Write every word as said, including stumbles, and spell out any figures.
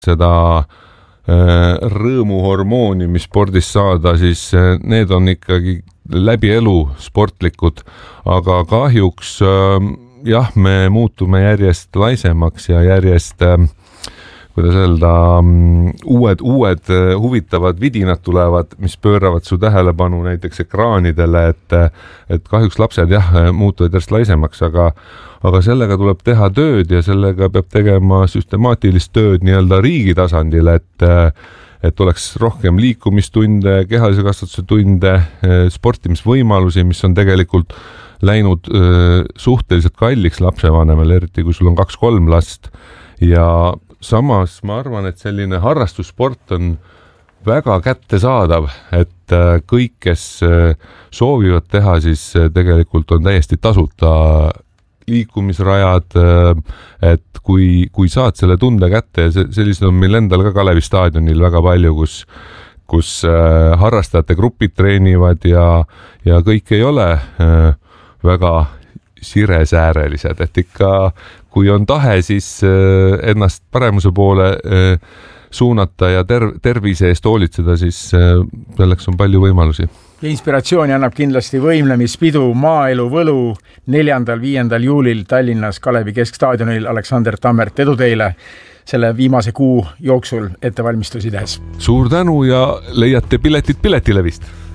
seda rõõmuhormooni, mis spordis saada, siis need on ikkagi läbi elu sportlikud, aga kahjuks jah, me muutume järjest laisemaks ja järjest, kuidas öelda, uued, uued huvitavad vidinad tulevad, mis pööravad su tähelepanu näiteks ekraanidele, et, et kahjuks lapsed jah, muutuvad järjest laisemaks, aga aga sellega tuleb teha tööd ja sellega peab tegema süstemaatilist tööd nii-öelda riigi tasandil, et, et oleks rohkem liikumistunde, kehalise kasvatuse tunde, sportimisvõimalusi, mis on tegelikult läinud suhteliselt kalliks lapsevanemale, eriti kui sul on kaks-kolm last. Ja samas ma arvan, et selline harrastussport on väga kättesaadav, et kõik, kes soovivad teha, siis tegelikult on täiesti tasuta liikumisrajad, et kui, kui saad selle tunde kätte, ja sellised on meil endal ka Kalevi staadionil väga palju, kus, kus harrastajate grupid treenivad ja, ja kõik ei ole väga siresäärelised, et ikka kui on tahe, siis ennast paremuse poole suunata ja ter- tervise eest hoolitseda, siis selleks on palju võimalusi. Ja inspiratsiooni annab kindlasti võimlemispidu Maaelu Võlu neljandal viiendal juulil Tallinnas Kalevi keskstaadionil. Aleksander Tammert, edu teile selle viimase kuu jooksul ettevalmistusi tehes. Suur tänu ja leiate piletid Piletilevist.